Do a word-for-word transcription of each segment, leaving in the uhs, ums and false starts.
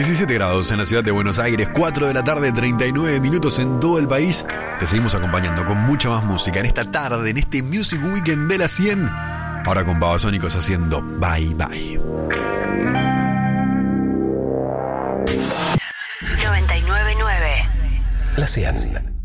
diecisiete grados en la ciudad de Buenos Aires, cuatro de la tarde, treinta y nueve minutos en todo el país. Te seguimos acompañando con mucha más música en esta tarde, en este Music Weekend de la cien. Ahora con Babasónicos haciendo Bye Bye. noventa y nueve punto nueve La cien.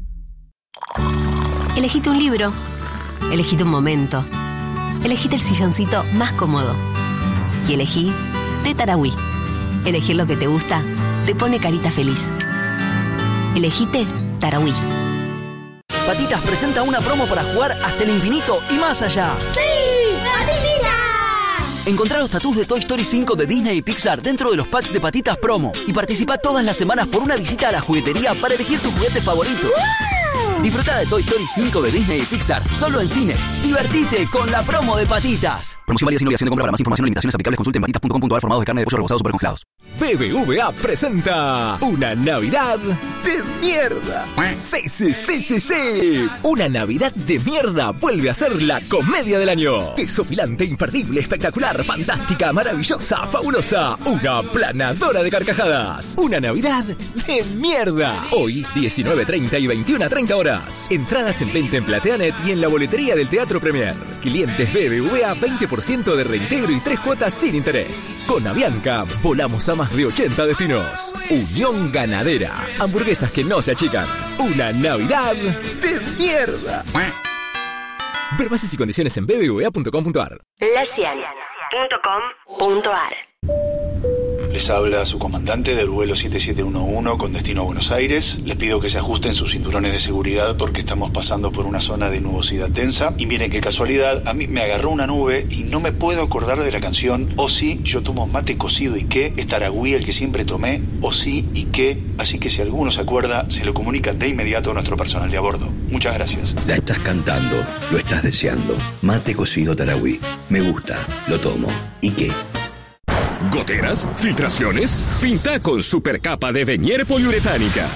Elegite un libro. Elegite un momento. Elegite el silloncito más cómodo. Y elegí Té Tarahui. Elegir lo que te gusta te pone carita feliz. Elegite Tarahui. Patitas presenta una promo para jugar hasta el infinito y más allá. ¡Sí! ¡Patitas! Encontrá los tatús de Toy Story cinco de Disney y Pixar dentro de los packs de Patitas Promo y participa todas las semanas por una visita a la juguetería para elegir tu juguete favorito. ¡Wow! Disfruta de Toy Story cinco de Disney y Pixar solo en cines. Divertite con la promo de Patitas. Promoción válida sin obligación de compra. Para más información o limitaciones aplicables consulte en patitas punto com punto a r formados de carne de pollo rebozados supercongelados. B B V A presenta una Navidad de mierda. Sí, sí, sí, sí, sí. Una Navidad de mierda vuelve a ser la comedia del año. Desopilante, imperdible, espectacular, fantástica, maravillosa, fabulosa. Una planadora de carcajadas. Una Navidad de mierda. Hoy, diecinueve treinta y veintiuno treinta horas. Entradas en venta en Plateanet y en la boletería del Teatro Premier. Clientes B B V A, veinte por ciento de reintegro y tres cuotas sin interés. Con Avianca, volamos a más de ochenta destinos. Unión Ganadera. Hamburguesas que no se achican. Una Navidad de mierda. Ver bases y condiciones en b b v a punto com punto a r. La cien punto com punto a r. Les habla su comandante del vuelo siete siete uno uno con destino a Buenos Aires. Les pido que se ajusten sus cinturones de seguridad porque estamos pasando por una zona de nubosidad densa. Y miren qué casualidad, a mí me agarró una nube y no me puedo acordar de la canción O sí, yo tomo mate cocido y qué, es Tarahui el que siempre tomé, O sí y qué. Así que si alguno se acuerda, se lo comunica de inmediato a nuestro personal de a bordo. Muchas gracias. La estás cantando, lo estás deseando. Mate cocido Tarahui. Me gusta, lo tomo. ¿Y qué? ¿Goteras? ¿Filtraciones? Pinta con supercapa de Venier poliuretánica.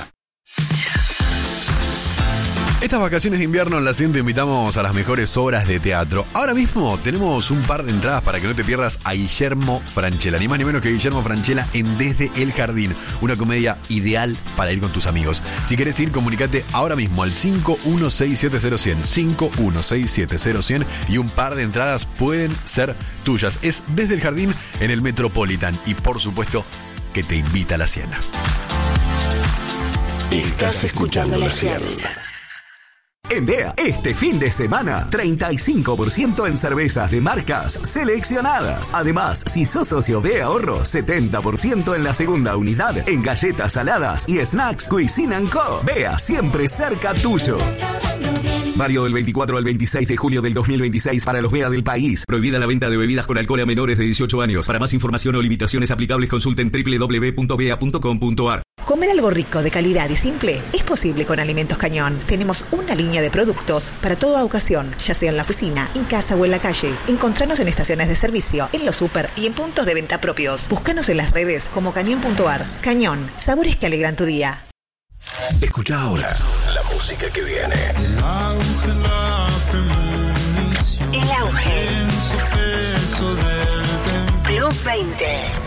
Estas vacaciones de invierno en la cien te invitamos a las mejores obras de teatro. Ahora mismo tenemos un par de entradas para que no te pierdas a Guillermo Francella. Ni más ni menos que Guillermo Francella en Desde el Jardín. Una comedia ideal para ir con tus amigos. Si querés ir, comunicate ahora mismo al cinco uno seis siete cero cero cero. cinco uno seis siete cero cero y un par de entradas pueden ser tuyas. Es Desde el Jardín en el Metropolitan. Y por supuesto que te invita a la cien. Estás escuchando la cien. En D E A, este fin de semana, treinta y cinco por ciento en cervezas de marcas seleccionadas. Además, si sos socio de Ahorro, setenta por ciento en la segunda unidad, en galletas saladas y snacks Cuisine and Co. D E A, siempre cerca tuyo. Válido del veinticuatro al veintiséis de julio del dos mil veintiséis para los B E A del país. Prohibida la venta de bebidas con alcohol a menores de dieciocho años. Para más información o limitaciones aplicables, consulten doble u doble u doble u punto b e a punto com punto a r. Comer algo rico, de calidad y simple es posible con Alimentos Cañón. Tenemos una línea de productos para toda ocasión, ya sea en la oficina, en casa o en la calle. Encontranos en estaciones de servicio, en los super y en puntos de venta propios. Búscanos en las redes como cañón punto a r. Cañón, sabores que alegran tu día. Escucha ahora la música que viene. El auge. Plus veinte.